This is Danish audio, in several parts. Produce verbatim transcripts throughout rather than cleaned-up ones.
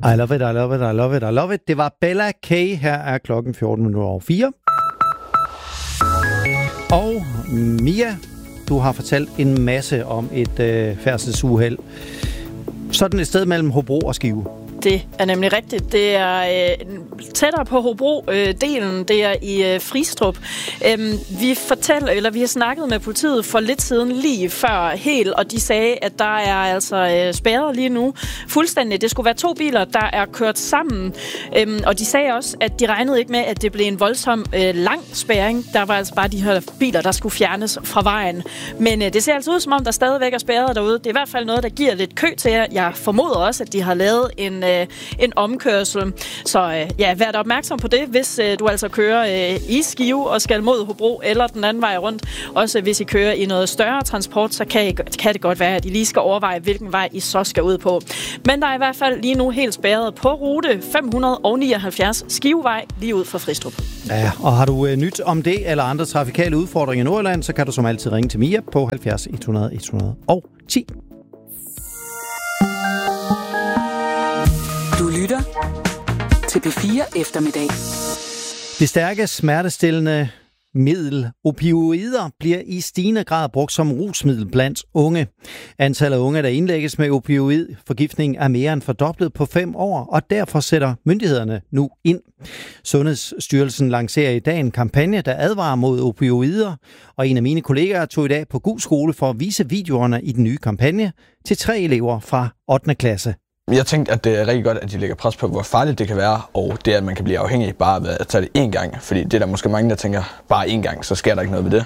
I love it, I love it, I love it, I love it. Det var Bella K. Her er klokken fjorten minutter over fire. Og Mia, du har fortalt en masse om et øh, færdselsuheld. Sådan et sted mellem Hobro og Skive. Det er nemlig rigtigt. Det er øh, tættere på Hobro-delen. Øh, det er i øh, Fristrup. Øhm, vi fortæller, eller vi har snakket med politiet for lidt siden, lige før helt, og de sagde, at der er altså øh, spærret lige nu fuldstændig. Det skulle være to biler, der er kørt sammen. Øhm, og de sagde også, at de regnede ikke med, at det blev en voldsom øh, lang spærring. Der var altså bare de her biler, der skulle fjernes fra vejen. Men øh, det ser altså ud, som om der stadigvæk er spærret derude. Det er i hvert fald noget, der giver lidt kø til jer. Jeg formoder også, at de har lavet en en omkørsel. Så øh, ja, vær da opmærksom på det, hvis øh, du altså kører øh, i Skive og skal mod Hobro eller den anden vej rundt. Også hvis I kører i noget større transport, så kan, I, kan det godt være, at I lige skal overveje, hvilken vej I så skal ud på. Men der er i hvert fald lige nu helt spærret på rute fem hundrede nioghalvfjerds Skivevej lige ud fra Fristrup. Ja, og har du øh, nyt om det eller andre trafikale udfordringer i Nordjylland, så kan du som altid ringe til Mia på halvfjerds hundrede et hundrede og ti. Du lytter til P fire Eftermiddag. Det stærke smertestillende middel opioider bliver i stigende grad brugt som rusmiddel blandt unge. Antallet af unge, der indlægges med opioidforgiftning, er mere end fordoblet på fem år, og derfor sætter myndighederne nu ind. Sundhedsstyrelsen lancerer i dag en kampagne, der advarer mod opioider, og en af mine kollegaer tog i dag på Gug Skole for at vise videoerne i den nye kampagne til tre elever fra ottende klasse. Jeg tænkte, at det er rigtig godt, at de lægger pres på, hvor farligt det kan være, og det, at man kan blive afhængig bare ved at tage det én gang. Fordi det er der måske mange, der tænker, bare én gang, så sker der ikke noget ved det.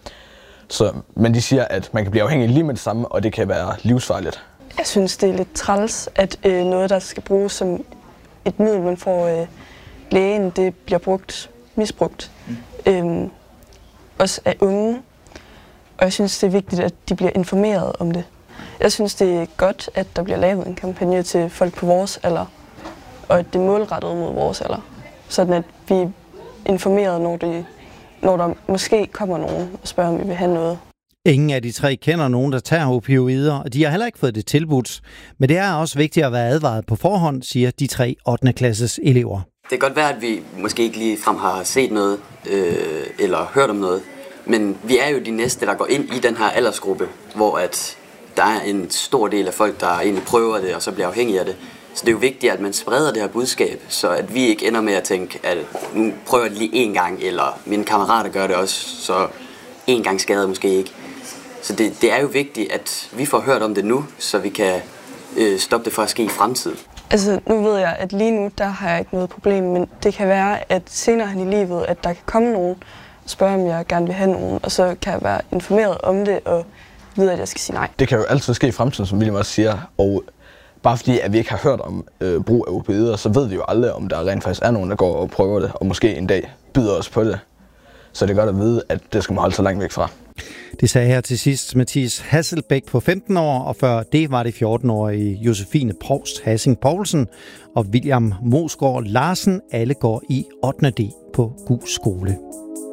Så, men de siger, at man kan blive afhængig lige med det samme, og det kan være livsfarligt. Jeg synes, det er lidt træls, at øh, noget, der skal bruges som et middel, man får øh, lægen, det bliver brugt, misbrugt. Mm. Øhm, også af unge. Og jeg synes, det er vigtigt, at de bliver informeret om det. Jeg synes, det er godt, at der bliver lavet en kampagne til folk på vores alder, og at det er målrettet mod vores alder, sådan at vi er informeret, når, det, når der måske kommer nogen og spørger, om vi vil have noget. Ingen af de tre kender nogen, der tager opioider, og de har heller ikke fået det tilbudt. Men det er også vigtigt at være advaret på forhånd, siger de tre ottende klasses elever. Det kan godt være, at vi måske ikke lige frem har set noget, øh, eller hørt om noget, men vi er jo de næste, der går ind i den her aldersgruppe, hvor at der er en stor del af folk, der egentlig prøver det, og så bliver afhængige af det. Så det er jo vigtigt, at man spreder det her budskab, så at vi ikke ender med at tænke, at nu prøver jeg det lige én gang, eller mine kammerater gør det også, så én gang skader måske ikke. Så det, det er jo vigtigt, at vi får hørt om det nu, så vi kan øh, stoppe det fra at ske i fremtiden. Altså, nu ved jeg, at lige nu, der har jeg ikke noget problem, men det kan være, at senere hen i livet, at der kan komme nogen og spørge, om jeg gerne vil have nogen, og så kan jeg være informeret om det, og vide, at jeg skal sige nej. Det kan jo altid ske i fremtiden, som William også siger, og bare fordi, at vi ikke har hørt om øh, brug af opioider, så ved vi jo aldrig, om der rent faktisk er nogen, der går og prøver det, og måske en dag byder os på det. Så det er godt at vide, at det skal man holde så langt væk fra. Det sagde her til sidst Mathias Hasselbæk på femten år, og før det var det fjorten-årige Josefine Provst Hassing Poulsen og William Mosgaard Larsen. Alle går i ottende D på Gug Skole.